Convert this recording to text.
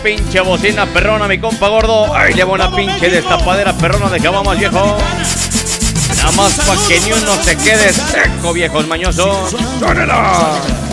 pinche bocina perrona, mi compa gordo. Ay, lleva una pinche destapadera perrona de cabamas, viejo. Nada más pa' que ni uno se quede seco, viejos mañosos. ¡Tónela!